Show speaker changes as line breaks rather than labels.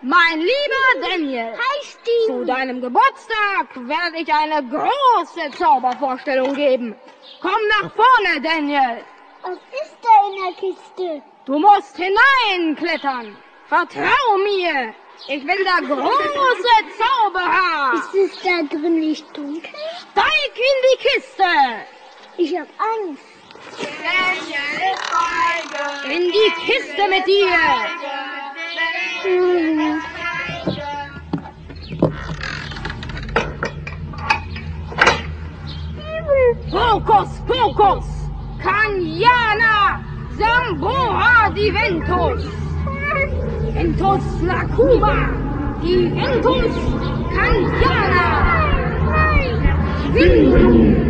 Mein lieber Daniel, zu deinem Geburtstag werde ich eine große Zaubervorstellung geben. Komm nach vorne, Daniel.
Was ist da in der Kiste?
Du musst hineinklettern. Vertrau mir. Ich will da große Zauber haben.
Ist es da drin nicht dunkel?
Steig in die Kiste.
Ich hab Angst.
In die Kiste mit dir. Hokus Pokus, Kanyana, Samboa Diventus, Ventus Lacuma, Diventus Kanyana.